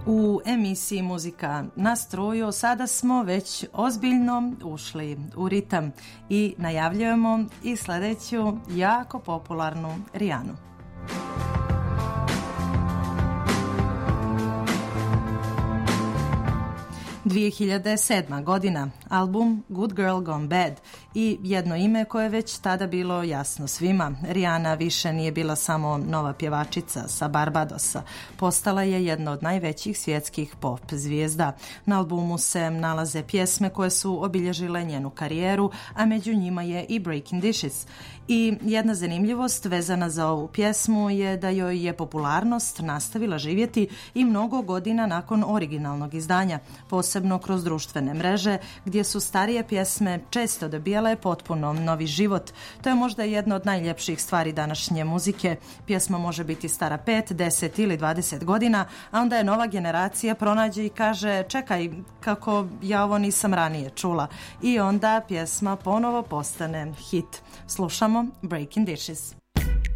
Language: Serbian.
U emisiji Muzika na struju sada smo već ozbiljno ušli u ritam i najavljujemo i sledeću jako popularnu Rihanu. 2007. godina, album Good Girl Gone Bad i jedno ime koje je već tada bilo jasno svima. Rihana više nije bila samo nova pjevačica sa Barbadosa. Postala je jedna od najvećih svjetskih pop zvijezda. Na albumu se nalaze pjesme koje su obilježile njenu karijeru, a među njima je i Breaking Dishes. I jedna zanimljivost vezana za ovu pjesmu je da joj je popularnost nastavila živjeti i mnogo godina nakon originalnog izdanja, posebno kroz društvene mreže, gdje su starije pjesme često dobijale potpuno novi život. To je možda jedna od najljepših stvari današnje muzike. Pjesma može biti stara 5, 10 ili 20 godina, a onda je nova generacija pronađe i kaže čekaj, kako ja ovo nisam ranije čula. I onda pjesma ponovo postane hit. Slušamo Breaking Dishes.